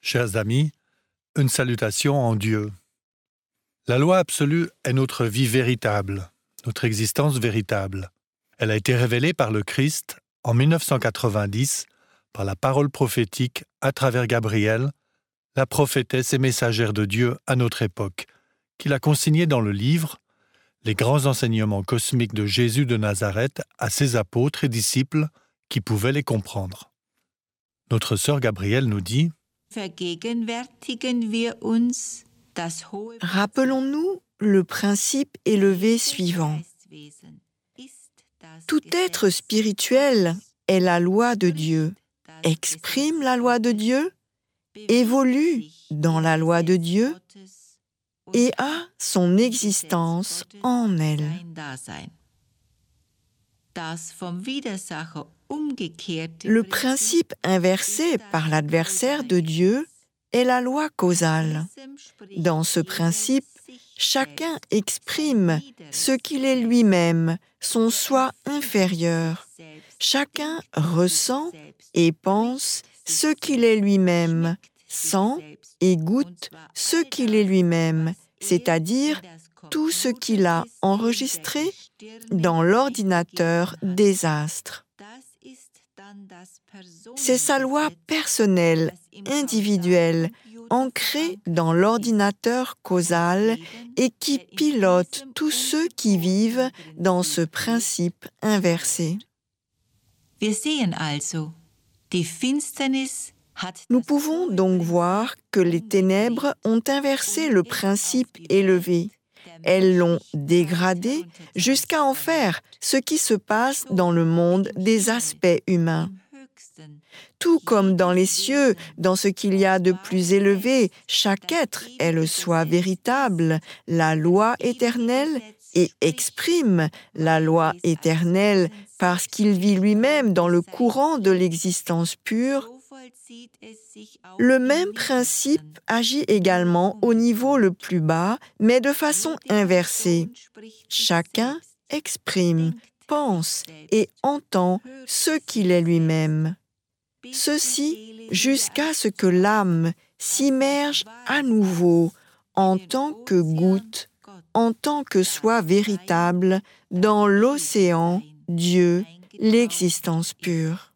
Chers amis, une salutation en Dieu. La loi absolue est notre vie véritable, notre existence véritable. Elle a été révélée par le Christ en 1990 par la parole prophétique à travers Gabriel, la prophétesse et messagère de Dieu à notre époque, qu'il a consignée dans le livre « Les grands enseignements cosmiques de Jésus de Nazareth à ses apôtres et disciples qui pouvaient les comprendre ». Notre sœur Gabrielle nous dit « Rappelons-nous le principe élevé suivant. Tout être spirituel est la loi de Dieu, exprime la loi de Dieu, évolue dans la loi de Dieu et a son existence en elle. Le principe inversé par l'adversaire de Dieu est la loi causale. Dans ce principe, chacun exprime ce qu'il est lui-même, son soi inférieur. Chacun ressent et pense ce qu'il est lui-même, sent et goûte ce qu'il est lui-même, c'est-à-dire tout ce qu'il a enregistré dans l'ordinateur des astres. C'est sa loi personnelle, individuelle, ancrée dans l'ordinateur causal et qui pilote tous ceux qui vivent dans ce principe inversé. Nous pouvons donc voir que les ténèbres ont inversé le principe élevé. Elles l'ont dégradé jusqu'à en faire ce qui se passe dans le monde des aspects humains. Tout comme dans les cieux, dans ce qu'il y a de plus élevé, chaque être est le soi véritable, la loi éternelle, et exprime la loi éternelle parce qu'il vit lui-même dans le courant de l'existence pure. Le même principe agit également au niveau le plus bas, mais de façon inversée. Chacun exprime, pense et entend ce qu'il est lui-même. Ceci jusqu'à ce que l'âme s'immerge à nouveau en tant que goutte, en tant que soi véritable dans l'océan, Dieu, l'existence pure.